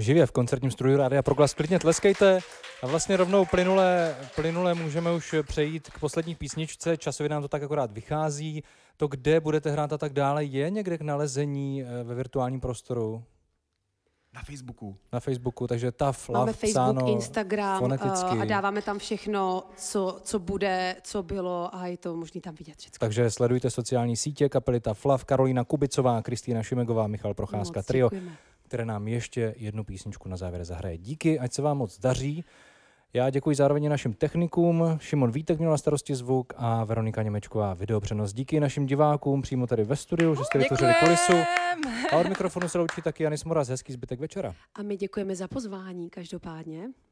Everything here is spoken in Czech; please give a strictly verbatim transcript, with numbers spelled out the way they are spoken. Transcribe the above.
živě v koncertním studiu Rádia Proglas. Klidně tleskejte a vlastně rovnou plynule, plynule můžeme už přejít k poslední písničce. Časově nám to tak akorát vychází. To, kde budete hrát a tak dále, je někde k nalezení ve virtuálním prostoru? Na Facebooku. Na Facebooku, takže Tough Love, Máme Facebook, psáno Instagram foneticky. a dáváme tam všechno, co, co bude, co bylo a je to možný tam vidět všechno. Takže sledujte sociální sítě kapely Tough Love, Karolína Kubicová, Kristýna Šimegová, Michal Procházka, Moc trio, děkujeme. které nám ještě jednu písničku na závěr zahraje. Díky, ať se vám moc daří. Já děkuji zároveň našim technikům. Šimon Vítek měl na starosti zvuk a Veronika Němečková videopřenos. Díky našim divákům přímo tady ve studiu, že jste vytvořili kulisu. A od mikrofonu se loučí taky Janis Moraz. Hezký zbytek večera. A my děkujeme za pozvání každopádně.